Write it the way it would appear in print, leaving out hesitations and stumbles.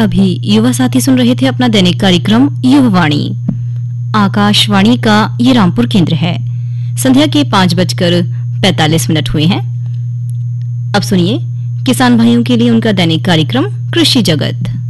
अभी युवा साथी सुन रहे थे अपना दैनिक कार्यक्रम युवावाणी। आकाशवाणी का ये रामपुर केंद्र है। संध्या के 5:45 हुए हैं। अब सुनिए किसान भाइयों के लिए उनका दैनिक कार्यक्रम कृषि जगत।